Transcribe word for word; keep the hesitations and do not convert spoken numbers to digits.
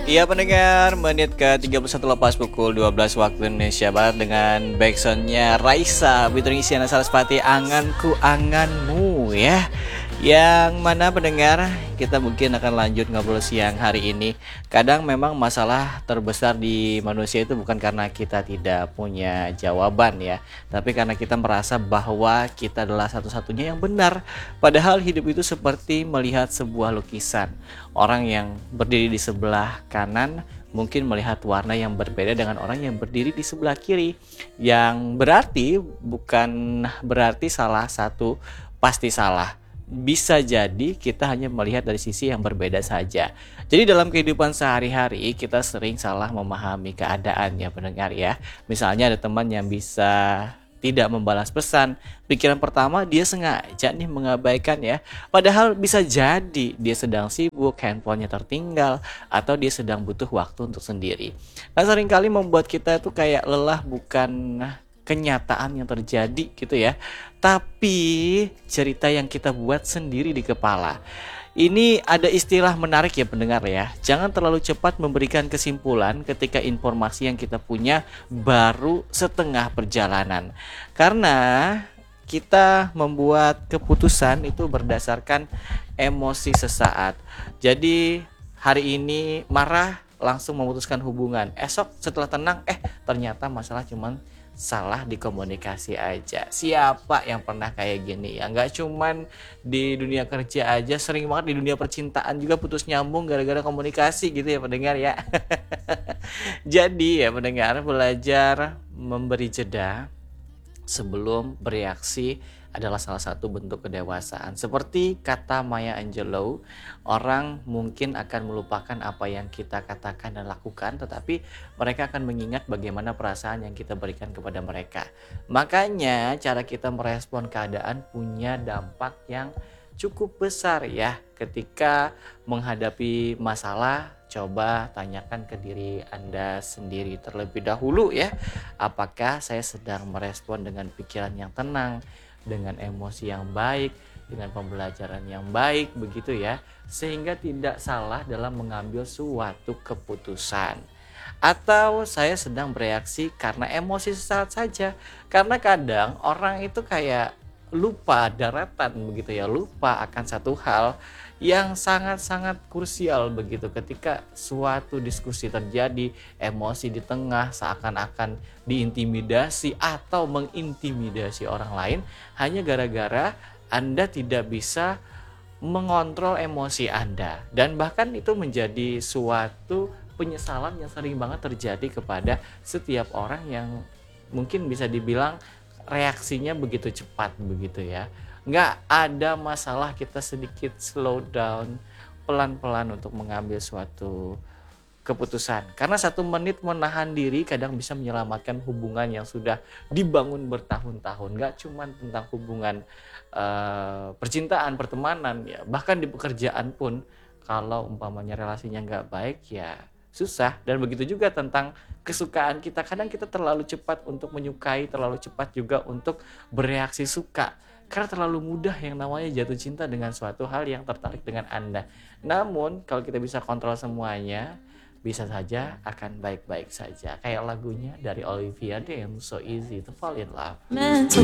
Iya pendengar, menit ke tiga puluh satu lepas pukul dua belas waktu Indonesia Barat dengan backsoundnya Raisa featuring Isyana Sarasvati, Anganku Anganmu ya. Yang mana pendengar, kita mungkin akan lanjut ngobrol siang hari ini. Kadang memang masalah terbesar di manusia itu bukan karena kita tidak punya jawaban ya, tapi karena kita merasa bahwa kita adalah satu-satunya yang benar. Padahal hidup itu seperti melihat sebuah lukisan. Orang yang berdiri di sebelah kanan mungkin melihat warna yang berbeda dengan orang yang berdiri di sebelah kiri. Yang berarti bukan berarti salah satu pasti salah. Bisa jadi kita hanya melihat dari sisi yang berbeda saja. Jadi dalam kehidupan sehari-hari kita sering salah memahami keadaan ya pendengar ya. Misalnya ada teman yang bisa tidak membalas pesan, pikiran pertama dia sengaja nih mengabaikan ya. Padahal bisa jadi dia sedang sibuk, handphonenya tertinggal, atau dia sedang butuh waktu untuk sendiri. Nah seringkali membuat kita tuh kayak lelah bukan kenyataan yang terjadi gitu ya, tapi cerita yang kita buat sendiri di kepala. Ini ada istilah menarik ya pendengar ya. Jangan terlalu cepat memberikan kesimpulan ketika informasi yang kita punya baru setengah perjalanan. Karena kita membuat keputusan itu berdasarkan emosi sesaat. Jadi hari ini marah langsung memutuskan hubungan. Esok setelah tenang eh ternyata masalah cuman salah di komunikasi aja. Siapa yang pernah kayak gini ya? Nggak cuman di dunia kerja aja, sering banget di dunia percintaan juga putus nyambung gara-gara komunikasi gitu ya pendengar ya. Jadi ya pendengar, belajar memberi jeda sebelum bereaksi adalah salah satu bentuk kedewasaan. Seperti kata Maya Angelou, orang mungkin akan melupakan apa yang kita katakan dan lakukan, tetapi mereka akan mengingat bagaimana perasaan yang kita berikan kepada mereka. Makanya cara kita merespon keadaan punya dampak yang cukup besar ya. Ketika menghadapi masalah, coba tanyakan ke diri Anda sendiri terlebih dahulu ya. Apakah saya sedang merespon dengan pikiran yang tenang, dengan emosi yang baik, dengan pembelajaran yang baik begitu ya, sehingga tidak salah dalam mengambil suatu keputusan. Atau saya sedang bereaksi karena emosi sesaat saja. Karena kadang orang itu kayak lupa daratan begitu ya, lupa akan satu hal yang sangat-sangat krusial begitu. Ketika suatu diskusi terjadi, emosi di tengah, seakan-akan diintimidasi atau mengintimidasi orang lain hanya gara-gara Anda tidak bisa mengontrol emosi Anda. Dan bahkan itu menjadi suatu penyesalan yang sering banget terjadi kepada setiap orang yang mungkin bisa dibilang reaksinya begitu cepat begitu ya. Nggak ada masalah kita sedikit slow down, pelan-pelan untuk mengambil suatu keputusan. Karena satu menit menahan diri kadang bisa menyelamatkan hubungan yang sudah dibangun bertahun-tahun. Nggak cuma tentang hubungan uh, percintaan, pertemanan ya. Bahkan di pekerjaan pun kalau umpamanya relasinya nggak baik ya susah. Dan begitu juga tentang kesukaan kita. Kadang kita terlalu cepat untuk menyukai, terlalu cepat juga untuk bereaksi suka. Karena terlalu mudah yang namanya jatuh cinta dengan suatu hal yang tertarik dengan Anda. Namun kalau kita bisa kontrol semuanya, bisa saja akan baik-baik saja. Kayak lagunya dari Olivia Dean, So Easy to Fall in Love.